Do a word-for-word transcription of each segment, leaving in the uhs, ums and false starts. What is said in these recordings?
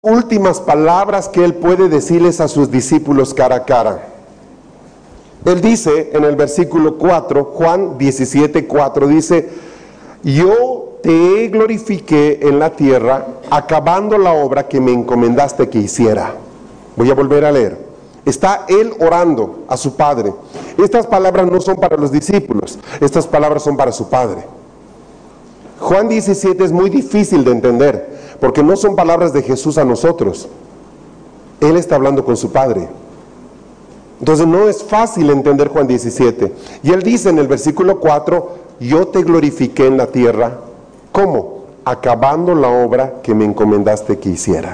últimas palabras que él puede decirles a sus discípulos cara a cara. Él dice en el versículo cuatro, Juan diecisiete, cuatro, dice: yo te glorifiqué en la tierra, acabando la obra que me encomendaste que hiciera. Voy a volver a leer. Está él orando a su Padre. Estas palabras no son para los discípulos, estas palabras son para su Padre. Juan diecisiete es muy difícil de entender, porque no son palabras de Jesús a nosotros. Él está hablando con su Padre. Entonces no es fácil entender Juan diecisiete. Y él dice en el versículo cuatro: yo te glorifiqué en la tierra. ¿Cómo? Acabando la obra que me encomendaste que hiciera.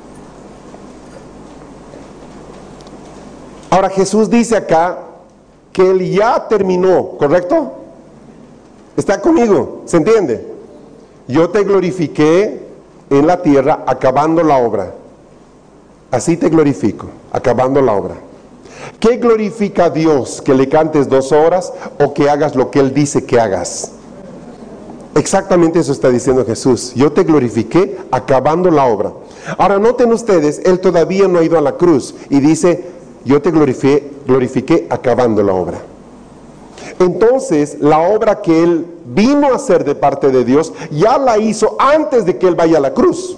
Ahora Jesús dice acá que él ya terminó, ¿correcto? ¿Está conmigo? ¿Se entiende? Yo te glorifiqué en la tierra acabando la obra. Así te glorifico, acabando la obra. ¿Qué glorifica a Dios? ¿Que le cantes dos horas o que hagas lo que Él dice que hagas? Exactamente eso está diciendo Jesús. Yo te glorifiqué acabando la obra. Ahora noten ustedes, Él todavía no ha ido a la cruz y dice: yo te glorifiqué, glorifiqué acabando la obra. Entonces, la obra que Él vino a hacer de parte de Dios, ya la hizo antes de que Él vaya a la cruz.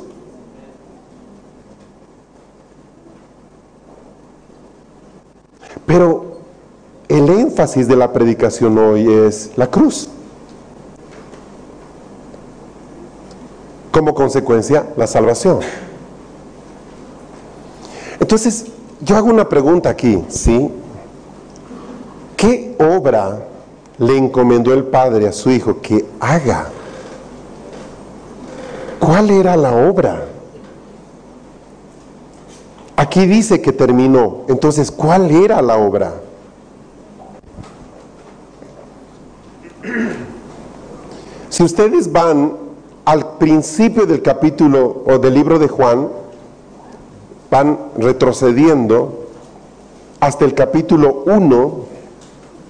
Pero el énfasis de la predicación hoy es la cruz. Como consecuencia, la salvación. Entonces, yo hago una pregunta aquí, ¿sí? ¿Qué obra le encomendó el Padre a su Hijo que haga? ¿Cuál era la obra? Aquí dice que terminó. Entonces, ¿cuál era la obra? Si ustedes van al principio del capítulo o del libro de Juan, van retrocediendo hasta el capítulo uno,